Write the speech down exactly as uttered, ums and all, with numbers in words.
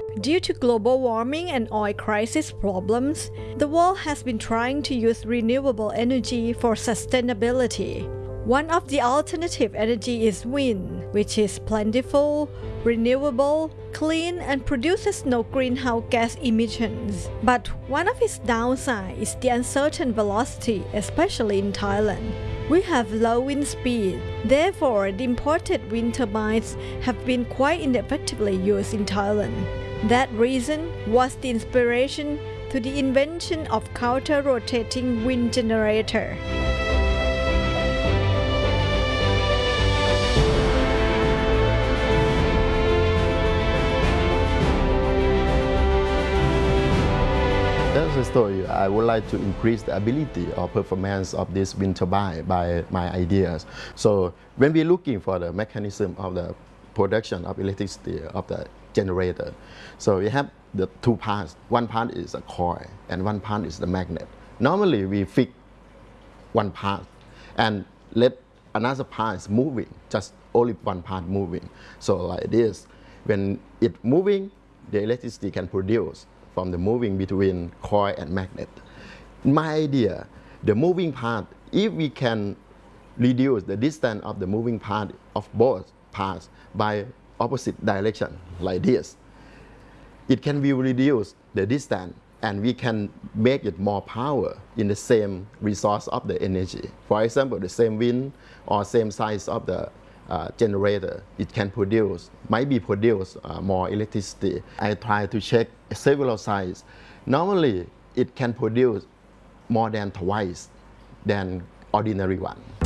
Due to global warming and oil crisis problems, the world has been trying to use renewable energy for sustainability. One of the alternative energy is wind, which is plentiful, renewable, clean, and produces no greenhouse gas emissions. But one of its downsides is the uncertain velocity, especially in Thailand. We have low wind speed. Therefore, the imported wind turbines have been quite ineffectively used in Thailand. That reason was the inspiration to the invention of counter-rotating wind generator. As a story, I would like to increase the ability or performance of this wind turbine by my ideas. So when we're looking for the mechanism of the production of electricity of the generator, so we have the two parts. One part is a coil and one part is the magnet. Normally we fix one part and let another part is moving, just only one part moving. So like this, when it moving, the electricity can produce from the moving between coil and magnet. My idea, the moving part, if we can reduce the distance of the moving part of both parts by opposite direction, like this, it can be reduce the distance and we can make it more power in the same resource of the energy. For example, the same wind or same size of the Uh, generator, it can produce, might be produce uh, more electricity. I try to check several sites. Normally, it can produce more than twice than ordinary one.